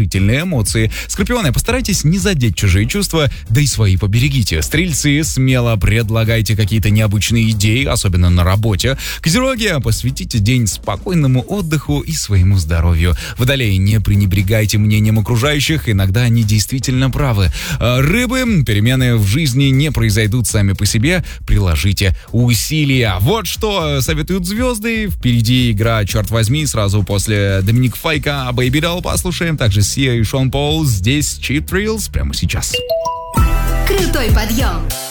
положительные эмоции. Скорпионы, постарайтесь не задеть чужие чувства, да и свои поберегите. Стрельцы, смело предлагайте какие-то необычные идеи, особенно на работе. Козероги, посвятите день спокойному отдыху и своему здоровью. Водолеи, не пренебрегайте мнением окружающих, иногда они действительно правы. Рыбы, перемены в жизни не произойдут сами по себе, приложите усилия. Вот что советуют звезды. Впереди игра «Черт возьми», сразу после Доминик Файка, Baby Doll послушаем, также Сия и Шон Пол. Здесь Cheap Thrills прямо сейчас. Крутой подъем.